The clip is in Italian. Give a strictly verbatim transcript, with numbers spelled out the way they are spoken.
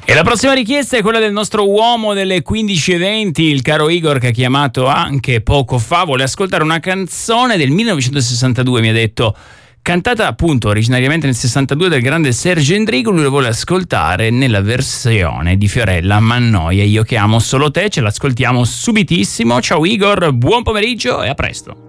E la prossima richiesta è quella del nostro uomo delle quindici e venti, il caro Igor, che ha chiamato anche poco fa. Vuole ascoltare una canzone del millenovecentosessantadue, mi ha detto, cantata appunto originariamente nel sessantadue dal grande Serge Endrigo. Lui lo vuole ascoltare nella versione di Fiorella Mannoia, Io che amo solo te. Ce l'ascoltiamo subitissimo. Ciao Igor, buon pomeriggio e a presto.